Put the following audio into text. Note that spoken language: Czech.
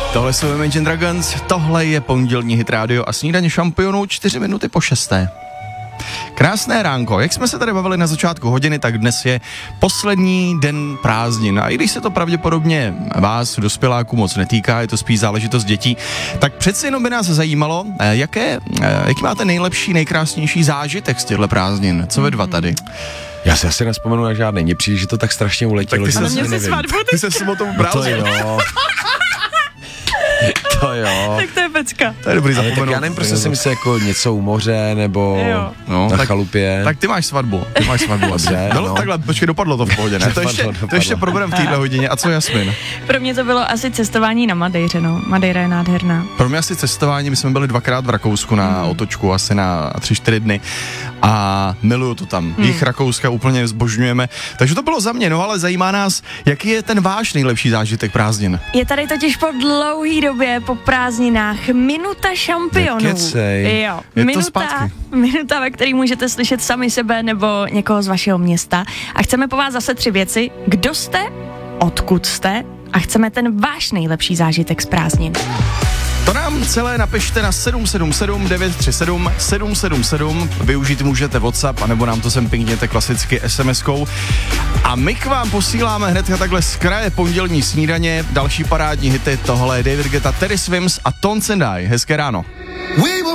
Tohle jsou Imagine Dragons, tohle je pondělní Hit Radio a snídaně šampionů 4 minuty po 6. Krásné ránko, jak jsme se tady bavili na začátku hodiny, tak dnes je poslední den prázdnin a i když se to pravděpodobně vás, dospěláků, moc netýká, je to spíš záležitost dětí, tak přeci jenom by nás zajímalo, jaký máte nejlepší, nejkrásnější zážitek z těchto prázdnin, co vy dva tady? Já si asi nespomenu na žádný, mně přijde, že to tak strašně uletělo, že mě se svatbu Ty se o tom no to jo. To jo. Tak to je pecka. To je dobrý tak zapomenout. já nevím, prostě si myslím jako něco u moře, nebo na chalupě. Tak ty máš svatbu. Dobře, no. Takhle, počkej, dopadlo to v pohodě, ne? To ještě probereme v téhle hodině. A co Jasmin? Pro mě to bylo asi cestování na Madejře, no. Madeira je nádherná. Pro mě asi cestování, my jsme byli 2krát v Rakousku na otočku, asi na 3-4 dny a miluju to tam. Jich Rakouska úplně zbožňujeme. Takže to bylo za mě, no ale zajímá nás, jaký je ten váš nejlepší zážitek prázdnin? Je tady totiž po dlouhý době, po prázdninách, minuta šampionů. Nekecej. Jo, Je to zpátky. minuta, ve který můžete slyšet sami sebe nebo někoho z vašeho města. A chceme po vás zase 3 věci. Kdo jste, odkud jste a chceme ten váš nejlepší zážitek z prázdnin. To nám celé napište na 777 937 777. Využít můžete WhatsApp, anebo nám to sem pingněte klasicky SMS-kou. A my k vám posíláme hned takhle z kraje pondělní snídaně. Další parádní hity, tohle je David Guetta, Teddy Swims a Tones and I. Hezké ráno.